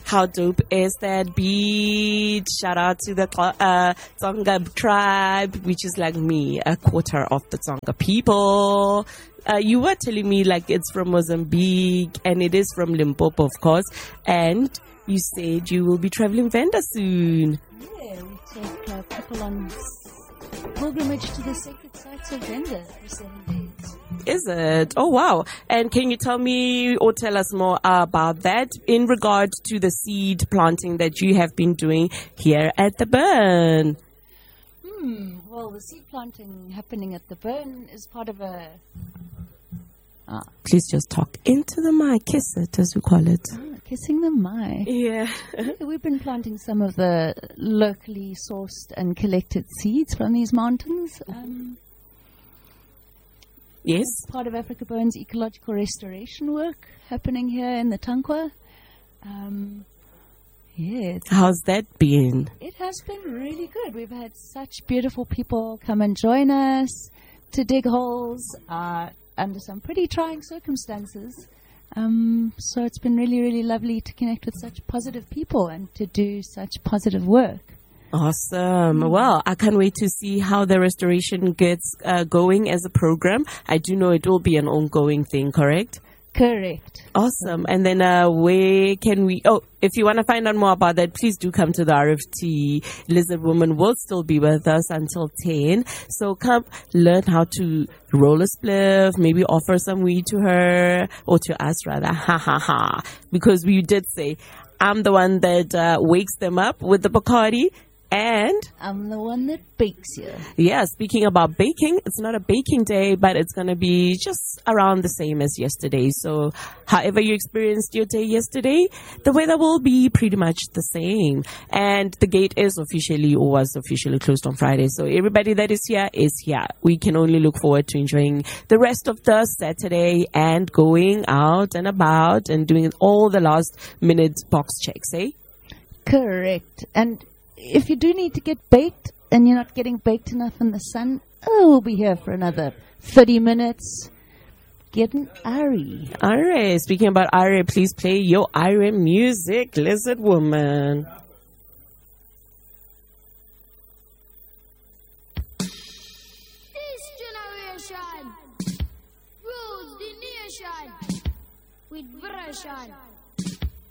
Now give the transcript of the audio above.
How dope is that beat? Shout out to the Tsonga tribe, which is like me, a quarter of the Tsonga people. You were telling me like it's from Mozambique and it is from Limpopo, of course. And you said you will be traveling Venda soon. Yeah, we take people on pilgrimage to the sacred sites of Venda for 7 days. Is it? Oh, wow. And can you tell me or tell us more about that in regard to the seed planting that you have been doing here at the Burn? Well, the seed planting happening at the Burn is part of a... Please just talk into the mic, kiss it as we call it. Kissing the mic. Yeah. We've been planting some of the locally sourced and collected seeds from these mountains. Yes. Part of Africa Burn's ecological restoration work happening here in the Tankwa. How's that been? It has been really good. We've had such beautiful people come and join us to dig holes under some pretty trying circumstances. So it's been really, really lovely to connect with such positive people and to do such positive work. Awesome. Well, I can't wait to see how the restoration gets going as a program. I do know it will be an ongoing thing, correct? Correct. Awesome. And then where can we... Oh, if you want to find out more about that, please do come to the RFT. Lizard Woman will still be with us until 10. So come learn how to roll a spliff, maybe offer some weed to her, or to us rather. Ha ha ha. Because we did say, I'm the one that wakes them up with the Bacardi. And I'm the one that bakes you. Yeah, speaking about baking, it's not a baking day, but it's going to be just around the same as yesterday. So however you experienced your day yesterday, the weather will be pretty much the same. And the gate is officially or was officially closed on Friday. So everybody that is here is here. We can only look forward to enjoying the rest of the Saturday and going out and about and doing all the last minute box checks, eh? Correct. And if you do need to get baked and you're not getting baked enough in the sun, we'll be here for another 30 minutes. Get an Ari. Alright, speaking about Ari, please play your Ari music, Lizard Woman. This generation rules the nation with version.